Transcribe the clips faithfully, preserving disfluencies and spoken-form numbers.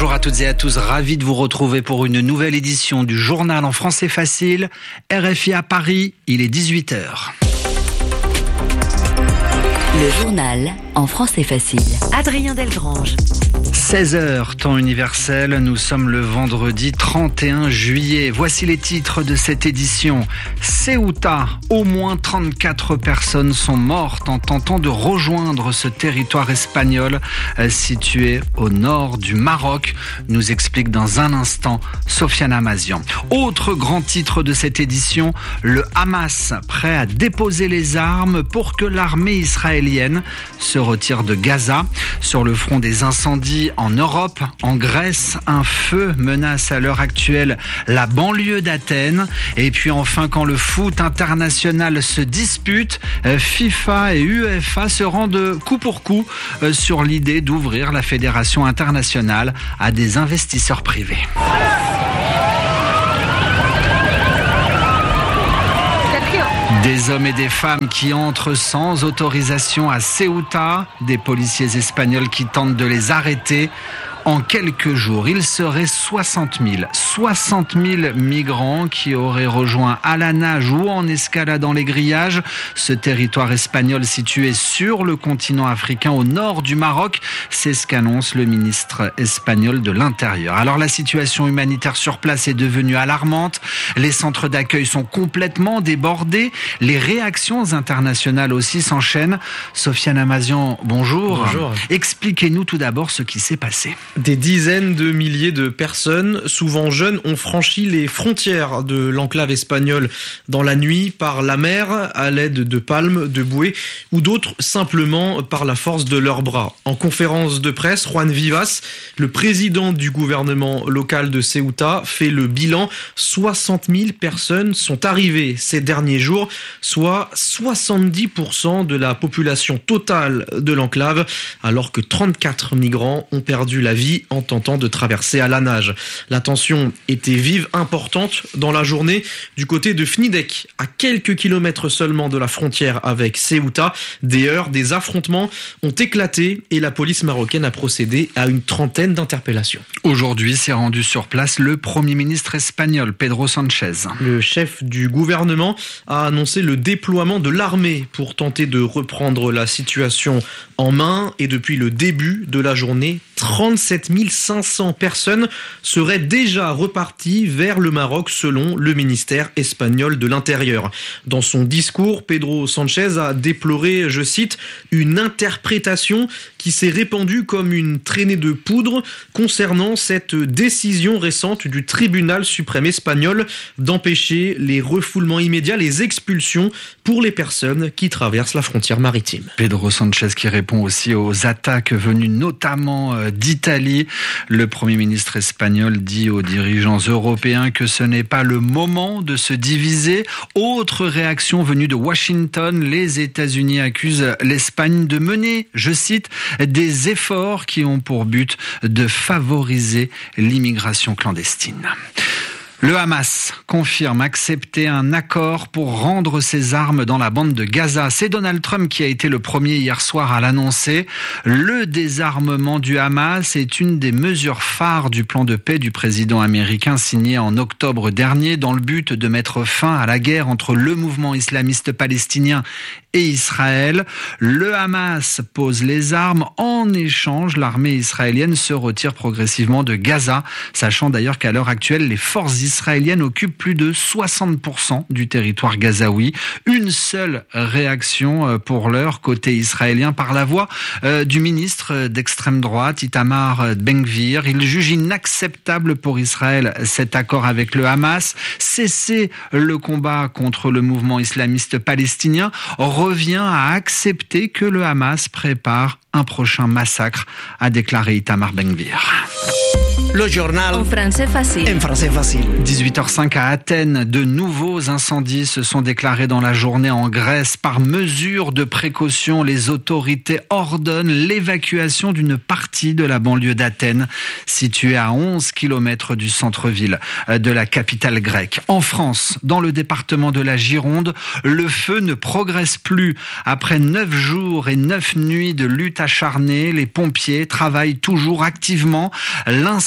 Bonjour à toutes et à tous, ravi de vous retrouver pour une nouvelle édition du journal en français facile. R F I à Paris, il est dix-huit heures. Le journal en français facile. Adrien Delgrange. seize heures, temps universel, nous sommes le vendredi trente et un juillet. Voici les titres de cette édition. Ceuta, au moins trente-quatre personnes sont mortes en tentant de rejoindre ce territoire espagnol situé au nord du Maroc, nous explique dans un instant Sofiane Amazian. Autre grand titre de cette édition, le Hamas prêt à déposer les armes pour que l'armée israélienne se retire de Gaza. Sur le front des incendies en Europe, en Grèce, un feu menace à l'heure actuelle la banlieue d'Athènes. Et puis enfin, quand le foot international se dispute, FIFA et UEFA se rendent coup pour coup sur l'idée d'ouvrir la fédération internationale à des investisseurs privés. Des hommes et des femmes qui entrent sans autorisation à Ceuta, des policiers espagnols qui tentent de les arrêter. En quelques jours, il serait soixante mille. soixante mille migrants qui auraient rejoint à la nage ou en escaladant les grillages ce territoire espagnol situé sur le continent africain au nord du Maroc. C'est ce qu'annonce le ministre espagnol de l'Intérieur. Alors la situation humanitaire sur place est devenue alarmante. Les centres d'accueil sont complètement débordés. Les réactions internationales aussi s'enchaînent. Sofiane Amazian, bonjour. Bonjour. Expliquez-nous tout d'abord ce qui s'est passé. Des dizaines de milliers de personnes, souvent jeunes, ont franchi les frontières de l'enclave espagnole dans la nuit par la mer, à l'aide de palmes, de bouées, ou d'autres simplement par la force de leurs bras. En conférence de presse, Juan Vivas, le président du gouvernement local de Ceuta, fait le bilan. soixante mille personnes sont arrivées ces derniers jours, soit soixante-dix pour cent de la population totale de l'enclave, alors que trente-quatre migrants ont perdu la vie en tentant de traverser à la nage. La tension était vive, importante dans la journée du côté de Fnidek, à quelques kilomètres seulement de la frontière avec Ceuta. Des heurts, des affrontements ont éclaté et la police marocaine a procédé à une trentaine d'interpellations. Aujourd'hui s'est rendu sur place le Premier ministre espagnol, Pedro Sánchez. Le chef du gouvernement a annoncé le déploiement de l'armée pour tenter de reprendre la situation en main et depuis le début de la journée, trente-sept mille cinq cents personnes seraient déjà reparties vers le Maroc selon le ministère espagnol de l'Intérieur. Dans son discours, Pedro Sánchez a déploré, je cite, une interprétation qui s'est répandue comme une traînée de poudre concernant cette décision récente du tribunal suprême espagnol d'empêcher les refoulements immédiats, les expulsions pour les personnes qui traversent la frontière maritime. Pedro Sánchez qui répond aussi aux attaques venues notamment d'Italie. Le Premier ministre espagnol dit aux dirigeants européens que ce n'est pas le moment de se diviser. Autre réaction venue de Washington, les États-Unis accusent l'Espagne de mener, je cite, des efforts qui ont pour but de favoriser l'immigration clandestine. Le Hamas confirme accepter un accord pour rendre ses armes dans la bande de Gaza. C'est Donald Trump qui a été le premier hier soir à l'annoncer. Le désarmement du Hamas est une des mesures phares du plan de paix du président américain signé en octobre dernier dans le but de mettre fin à la guerre entre le mouvement islamiste palestinien et Israël. Le Hamas pose les armes. En échange, l'armée israélienne se retire progressivement de Gaza, sachant d'ailleurs qu'à l'heure actuelle, les forces israéliennes occupent plus de soixante pour cent du territoire gazaoui. Une seule réaction pour l'heure côté israélien par la voix du ministre d'extrême droite, Itamar Ben-Gvir. Il juge inacceptable pour Israël cet accord avec le Hamas. Cesser le combat contre le mouvement islamiste palestinien, revient à accepter que le Hamas prépare un prochain massacre, a déclaré Itamar Ben-Gvir. Le journal en français facile. En français facile. dix-huit heures cinq à Athènes, de nouveaux incendies se sont déclarés dans la journée en Grèce. Par mesure de précaution, les autorités ordonnent l'évacuation d'une partie de la banlieue d'Athènes, située à onze kilomètres du centre-ville de la capitale grecque. En France, dans le département de la Gironde, le feu ne progresse plus. Après neuf jours et neuf nuits de lutte acharnée, les pompiers travaillent toujours activement. L'incendie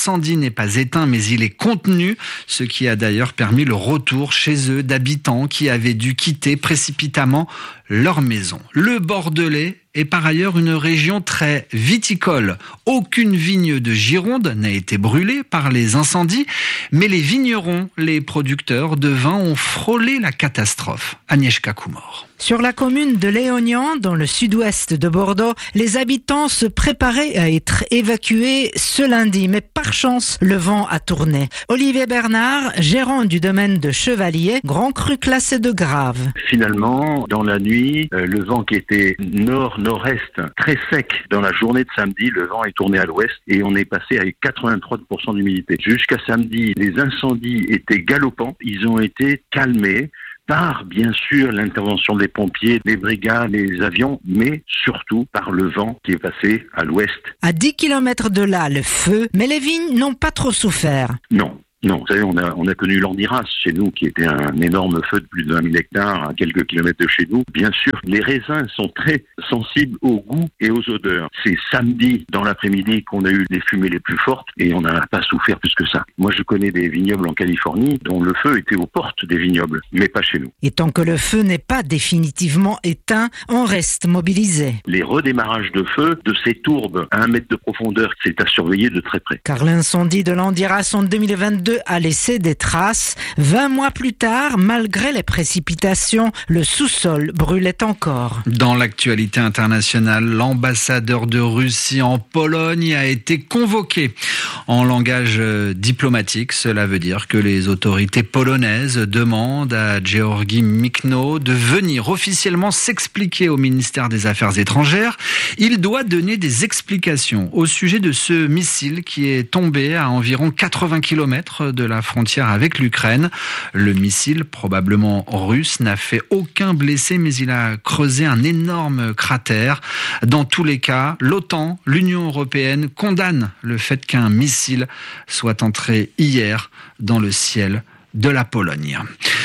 l'incendie n'est pas éteint, mais il est contenu, ce qui a d'ailleurs permis le retour chez eux d'habitants qui avaient dû quitter précipitamment leur maison. Le Bordelais est par ailleurs une région très viticole. Aucune vigne de Gironde n'a été brûlée par les incendies, mais les vignerons, les producteurs de vin ont frôlé la catastrophe. Agnieszka Kumor. Sur la commune de Léognan, dans le sud-ouest de Bordeaux, les habitants se préparaient à être évacués ce lundi, mais par chance, le vent a tourné. Olivier Bernard, gérant du domaine de Chevalier, grand cru classé de grave. Finalement, dans la nuit, le vent qui était nord-nord-est, très sec, dans la journée de samedi, le vent est tourné à l'ouest et on est passé à quatre-vingt-trois pour cent d'humidité. Jusqu'à samedi, les incendies étaient galopants, ils ont été calmés par, bien sûr, l'intervention des pompiers, des brigades, les avions, mais surtout par le vent qui est passé à l'ouest. À dix kilomètres de là, le feu, mais les vignes n'ont pas trop souffert. Non. Non, vous savez, on a, on a connu l'Andiras chez nous, qui était un énorme feu de plus de vingt mille hectares à quelques kilomètres de chez nous. Bien sûr, les raisins sont très sensibles au goût et aux odeurs. C'est samedi, dans l'après-midi, qu'on a eu les fumées les plus fortes et on n'a pas souffert plus que ça. Moi, je connais des vignobles en Californie dont le feu était aux portes des vignobles, mais pas chez nous. Et tant que le feu n'est pas définitivement éteint, on reste mobilisé. Les redémarrages de feu de ces tourbes à un mètre de profondeur, c'est à surveiller de très près. Car l'incendie de l'Andiras en deux mille vingt-deux a laissé des traces. vingt mois plus tard, malgré les précipitations, le sous-sol brûlait encore. Dans l'actualité internationale, l'ambassadeur de Russie en Pologne a été convoqué. En langage diplomatique, cela veut dire que les autorités polonaises demandent à Georgi Mikno de venir officiellement s'expliquer au ministère des Affaires étrangères. Il doit donner des explications au sujet de ce missile qui est tombé à environ quatre-vingts kilomètres de la frontière avec l'Ukraine. Le missile, probablement russe, n'a fait aucun blessé, mais il a creusé un énorme cratère. Dans tous les cas, l'OTAN, l'Union européenne, condamne le fait qu'un missile soit entré hier dans le ciel de la Pologne.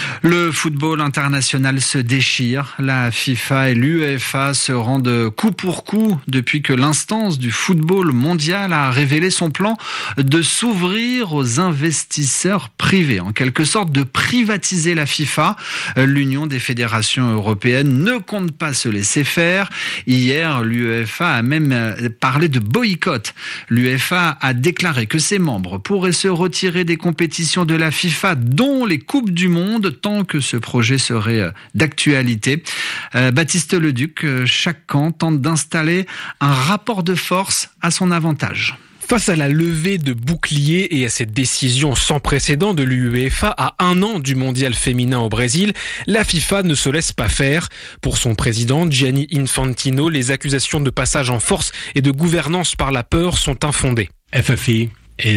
Le football international se déchire. La FIFA et l'UEFA se rendent coup pour coup depuis que l'instance du football mondial a révélé son plan de s'ouvrir aux investisseurs privés, en quelque sorte de privatiser la FIFA. L'Union des fédérations européennes ne compte pas se laisser faire. Hier, l'UEFA a même parlé de boycott. L'UEFA a déclaré que ses membres pourraient se retirer des compétitions de la FIFA, dont les Coupes du Monde, tant que ce projet serait d'actualité. Euh, Baptiste Leduc, chaque camp tente d'installer un rapport de force à son avantage. Face à la levée de boucliers et à cette décision sans précédent de l'UEFA à un an du mondial féminin au Brésil, la FIFA ne se laisse pas faire. Pour son président Gianni Infantino, les accusations de passage en force et de gouvernance par la peur sont infondées. F F I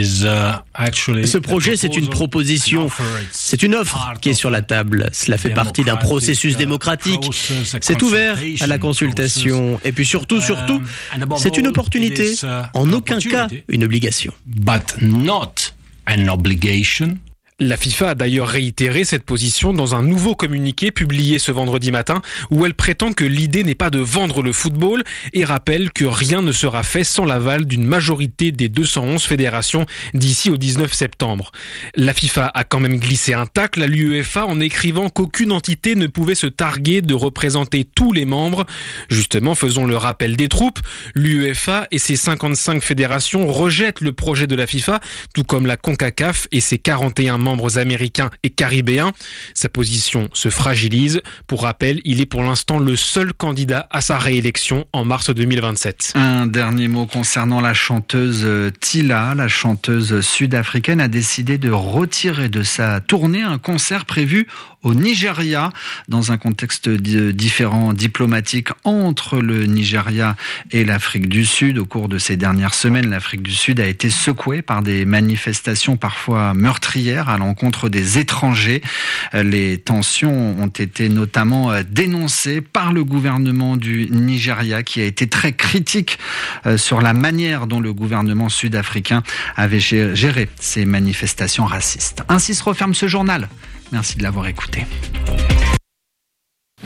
Ce projet, c'est une proposition, c'est une offre qui est sur la table. Cela fait partie d'un processus démocratique. C'est ouvert à la consultation. Et puis surtout, surtout, c'est une opportunité, en aucun cas une obligation. But not an obligation. La FIFA a d'ailleurs réitéré cette position dans un nouveau communiqué publié ce vendredi matin où elle prétend que l'idée n'est pas de vendre le football et rappelle que rien ne sera fait sans l'aval d'une majorité des deux cent onze fédérations d'ici au dix-neuf septembre. La FIFA a quand même glissé un tacle à l'UEFA en écrivant qu'aucune entité ne pouvait se targuer de représenter tous les membres. Justement, faisons le rappel des troupes. L'UEFA et ses cinquante-cinq fédérations rejettent le projet de la FIFA, tout comme la CONCACAF et ses quarante et un membres membres américains et caribéens. Sa position se fragilise. Pour rappel, il est pour l'instant le seul candidat à sa réélection en mars deux mille vingt-sept. Un dernier mot concernant la chanteuse Tila. La chanteuse sud-africaine a décidé de retirer de sa tournée un concert prévu au Nigeria, dans un contexte différent diplomatique entre le Nigeria et l'Afrique du Sud. Au cours de ces dernières semaines, l'Afrique du Sud a été secouée par des manifestations parfois meurtrières à l'encontre des étrangers. Les tensions ont été notamment dénoncées par le gouvernement du Nigeria, qui a été très critique sur la manière dont le gouvernement sud-africain avait géré ces manifestations racistes. Ainsi se referme ce journal. Merci de l'avoir écouté.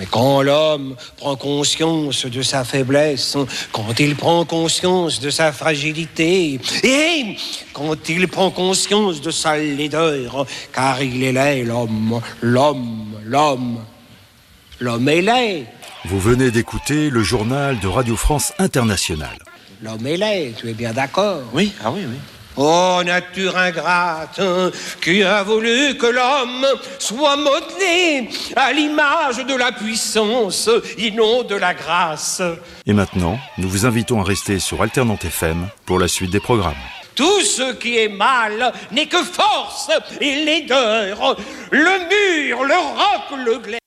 Mais quand l'homme prend conscience de sa faiblesse, quand il prend conscience de sa fragilité, et quand il prend conscience de sa laideur, car il est laid, l'homme, l'homme, l'homme, l'homme est laid. Vous venez d'écouter le journal de Radio France Internationale. L'homme est laid, tu es bien d'accord? Oui, ah oui, oui. Oh, nature ingrate, qui a voulu que l'homme soit modelé à l'image de la puissance et non de la grâce. Et maintenant, nous vous invitons à rester sur Alternante F M pour la suite des programmes. Tout ce qui est mal n'est que force et laideur. Le mur, le roc, le glaive.